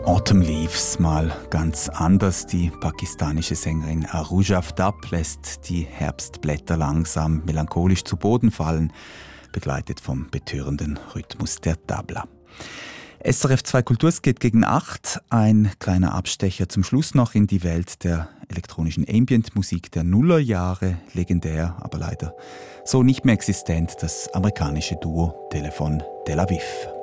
Autumn Leaves mal ganz anders. Die pakistanische Sängerin Arooj Aftab lässt die Herbstblätter langsam melancholisch zu Boden fallen, begleitet vom betörenden Rhythmus der Tabla. SRF 2 Kultur, es geht gegen 8. Ein kleiner Abstecher zum Schluss noch in die Welt der elektronischen Ambient-Musik der Nullerjahre. Legendär, aber leider so nicht mehr existent, das amerikanische Duo Telephone Tel Aviv.